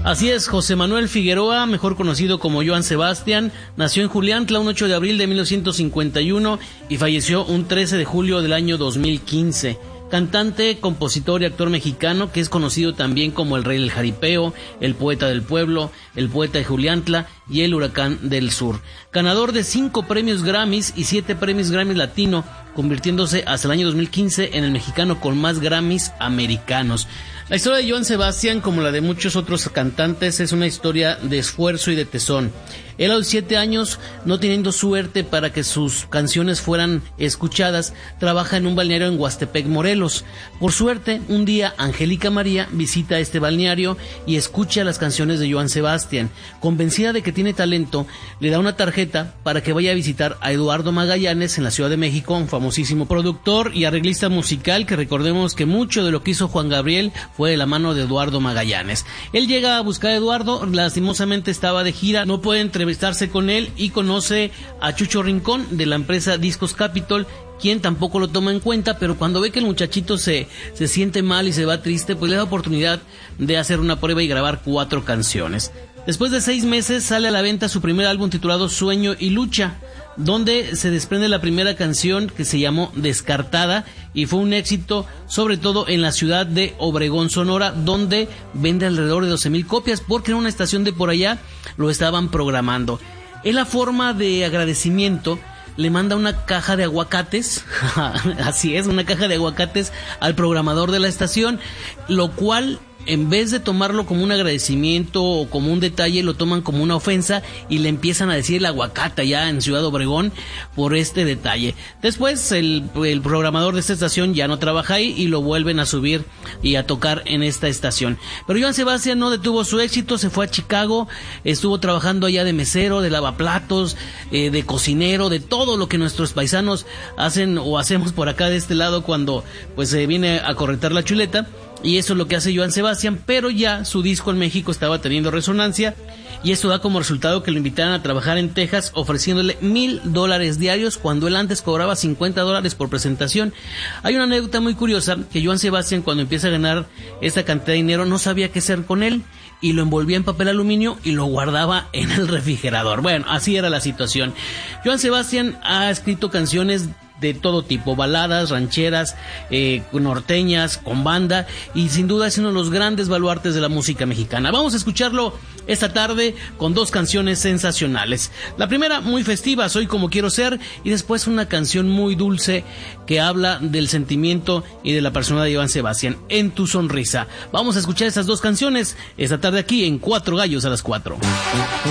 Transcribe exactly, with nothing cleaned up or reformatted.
Así es, José Manuel Figueroa, mejor conocido como Joan Sebastián, nació en Juliantla un ocho de abril de mil novecientos cincuenta y uno y falleció un trece de julio del año dos mil quince. Cantante, compositor y actor mexicano que es conocido también como el Rey del Jaripeo, el Poeta del Pueblo, el Poeta de Juliantla y el Huracán del Sur. Ganador de cinco premios Grammys y siete premios Grammy Latino, convirtiéndose hasta el año dos mil quince en el mexicano con más Grammys americanos. La historia de Joan Sebastián, como la de muchos otros cantantes, es una historia de esfuerzo y de tesón. Él a los siete años, no teniendo suerte para que sus canciones fueran escuchadas, trabaja en un balneario en Huastepec, Morelos. Por suerte, un día Angélica María visita este balneario y escucha las canciones de Joan Sebastián. Convencida de que tiene talento, le da una tarjeta para que vaya a visitar a Eduardo Magallanes en la Ciudad de México, un famosísimo productor y arreglista musical, que recordemos que mucho de lo que hizo Juan Gabriel fue de la mano de Eduardo Magallanes. Él llega a buscar a Eduardo, lastimosamente estaba de gira, no puede entrevistarse con él y conoce a Chucho Rincón de la empresa Discos Capitol, quien tampoco lo toma en cuenta, pero cuando ve que el muchachito se, se siente mal y se va triste, pues le da oportunidad de hacer una prueba y grabar cuatro canciones. Después de seis meses sale a la venta su primer álbum titulado Sueño y Lucha, donde se desprende la primera canción que se llamó Descartada y fue un éxito sobre todo en la ciudad de Obregón, Sonora, donde vende alrededor de doce mil copias porque en una estación de por allá lo estaban programando. En la forma de agradecimiento le manda una caja de aguacates, así es, una caja de aguacates al programador de la estación, lo cual en vez de tomarlo como un agradecimiento o como un detalle, lo toman como una ofensa y le empiezan a decir el aguacate ya en Ciudad Obregón por este detalle. Después el, el programador de esta estación ya no trabaja ahí y lo vuelven a subir y a tocar en esta estación. Pero Joan Sebastián no detuvo su éxito, se fue a Chicago, estuvo trabajando allá de mesero, de lavaplatos, eh, de cocinero, de todo lo que nuestros paisanos hacen o hacemos por acá de este lado cuando pues se viene a corretar la chuleta. Y eso es lo que hace Joan Sebastián, pero ya su disco en México estaba teniendo resonancia y esto da como resultado que lo invitaran a trabajar en Texas ofreciéndole mil dólares diarios cuando él antes cobraba cincuenta dólares por presentación. Hay una anécdota muy curiosa que Joan Sebastián, cuando empieza a ganar esta cantidad de dinero, no sabía qué hacer con él y lo envolvía en papel aluminio y lo guardaba en el refrigerador. Bueno, así era la situación. Joan Sebastián ha escrito canciones de todo tipo, baladas, rancheras, eh, norteñas, con banda, y sin duda es uno de los grandes baluartes de la música mexicana. Vamos a escucharlo esta tarde con dos canciones sensacionales. La primera, muy festiva, Soy como quiero ser, y después una canción muy dulce que habla del sentimiento y de la persona de Joan Sebastián, En tu sonrisa. Vamos a escuchar estas dos canciones esta tarde aquí en Cuatro Gallos a las Cuatro.